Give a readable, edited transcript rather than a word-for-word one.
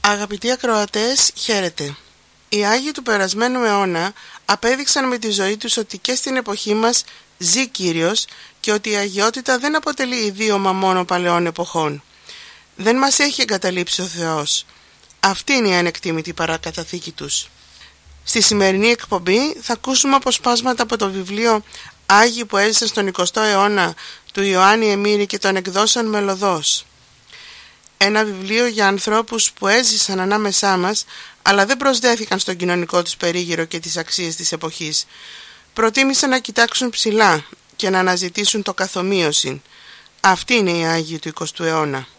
Αγαπητοί ακροατές, χαίρετε. Οι Άγιοι του περασμένου αιώνα απέδειξαν με τη ζωή τους ότι και στην εποχή μας ζει Κύριος και ότι η αγιότητα δεν αποτελεί ιδίωμα μόνο παλαιών εποχών. Δεν μας έχει εγκαταλείψει ο Θεός. Αυτή είναι η ανεκτήμητη παρακαταθήκη τους. Στη σημερινή εκπομπή θα ακούσουμε αποσπάσματα από το βιβλίο «Άγιοι που έζησαν στον 20ο αιώνα» του Ιωάννη Εμμύρη και των εκδόσεων Μελωδός. Ένα βιβλίο για ανθρώπους που έζησαν ανάμεσά μας, αλλά δεν προσδέθηκαν στον κοινωνικό τους περίγυρο και τις αξίες της εποχής. Προτίμησαν να κοιτάξουν ψηλά και να αναζητήσουν το καθομοίωσιν. Αυτή είναι η Άγιοι του 20ου αιώνα.